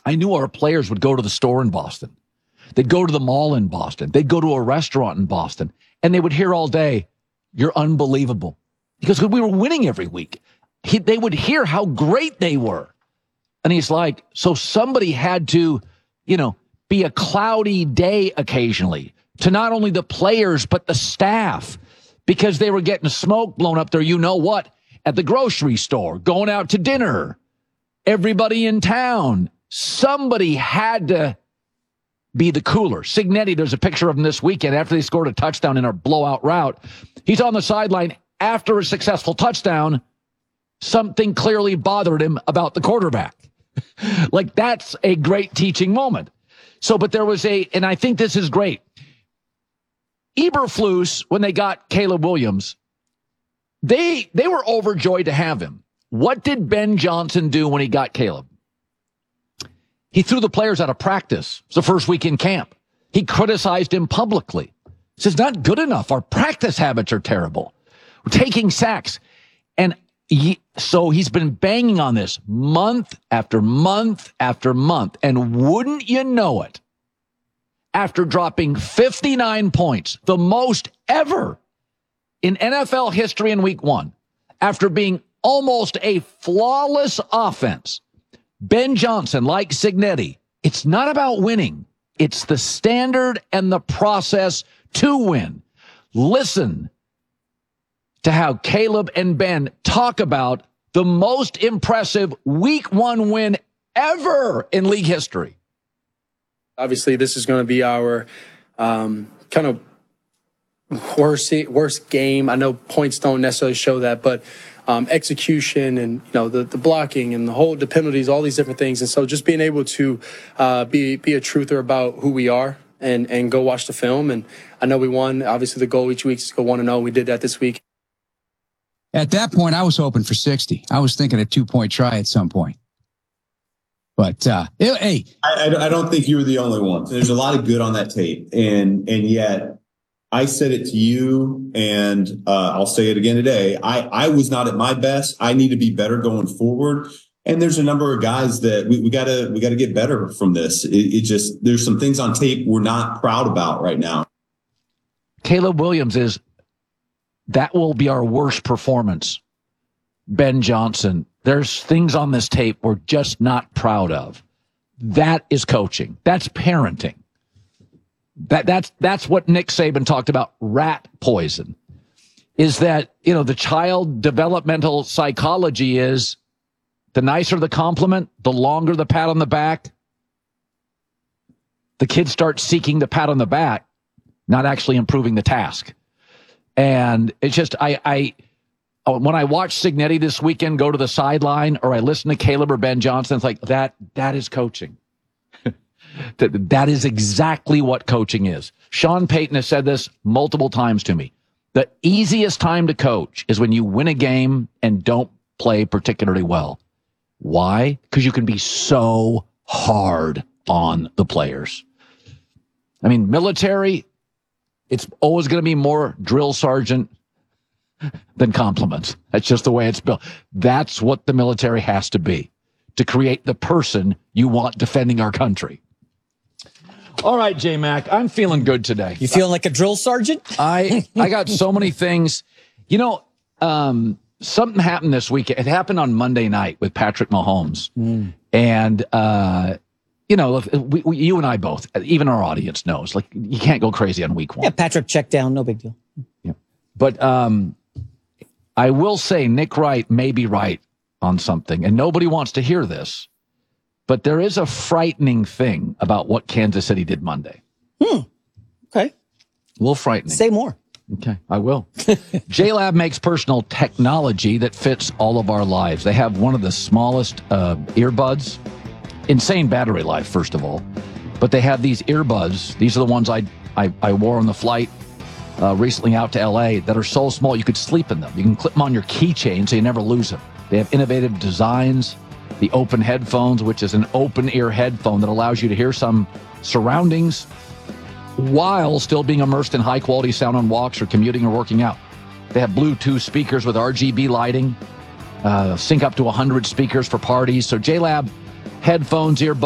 I knew our players would go to the store in Boston. They'd go to the mall in Boston. They'd go to a restaurant in Boston. And they would hear all day, "You're unbelievable." Because we were winning every week. They would hear how great they were. And he's like, so somebody had to, be a cloudy day occasionally to not only the players, but the staff, because they were getting smoke blown up there, at the grocery store, going out to dinner, everybody in town. Somebody had to be the cooler. Cignetti, there's a picture of him this weekend after they scored a touchdown in our blowout route. He's on the sideline after a successful touchdown. Something clearly bothered him about the quarterback. Like, that's a great teaching moment. So, but there was and I think this is great. Eberflus, when they got Caleb Williams, they were overjoyed to have him. What did Ben Johnson do when he got Caleb? He threw the players out of practice. It's the first week in camp. He criticized him publicly. He says, not good enough. Our practice habits are terrible. We're taking sacks. And so he's been banging on this month after month after month. And wouldn't you know it, after dropping 59 points, the most ever in NFL history in week one, after being almost a flawless offense, Ben Johnson, like Cignetti, it's not about winning. It's the standard and the process to win. Listen to how Caleb and Ben talk about the most impressive week one win ever in league history. Obviously, this is going to be our kind of worst game. I know points don't necessarily show that, but execution and the blocking and the penalties, all these different things. And so just being able to be a truther about who we are and go watch the film. And I know we won. Obviously, the goal each week is to go 1-0. We did that this week. At that point, I was hoping for 60. I was thinking a 2-point try at some point. But, hey. I don't think you were the only one. There's a lot of good on that tape. And yet, I said it to you, and I'll say it again today. I was not at my best. I need to be better going forward. And there's a number of guys that we gotta get better from this. It just, there's some things on tape we're not proud about right now. Caleb Williams that will be our worst performance. Ben Johnson, there's things on this tape we're just not proud of. That is coaching. That's parenting. That's what Nick Saban talked about, rat poison, is that, the child developmental psychology is the nicer the compliment, the longer the pat on the back. The kids start seeking the pat on the back, not actually improving the task. And it's just, when I watch Cignetti this weekend go to the sideline, or I listen to Caleb or Ben Johnson, it's like, that is coaching. That is exactly what coaching is. Sean Payton has said this multiple times to me. The easiest time to coach is when you win a game and don't play particularly well. Why? Because you can be so hard on the players. I mean, military, it's always going to be more drill sergeant than compliments. That's just the way it's built. That's what the military has to be, to create the person you want defending our country. All right, J-Mac, I'm feeling good today. You feeling like a drill sergeant? I got so many things. Something happened this week. It happened on Monday night with Patrick Mahomes. And, you and I both, even our audience knows, like, you can't go crazy on week one. Yeah, Patrick checked down, no big deal. Yeah. But I will say Nick Wright may be right on something, and nobody wants to hear this. But there is a frightening thing about what Kansas City did Monday. Okay. A little frightening. Say more. Okay, I will. JLab makes personal technology that fits all of our lives. They have one of the smallest earbuds. Insane battery life, first of all. But they have these earbuds. These are the ones I wore on the flight recently out to L.A. that are so small you could sleep in them. You can clip them on your keychain so you never lose them. They have innovative designs. The open headphones, which is an open ear headphone that allows you to hear some surroundings while still being immersed in high quality sound on walks or commuting or working out. They have Bluetooth speakers with RGB lighting, sync up to 100 speakers for parties. So JLab headphones, earbuds,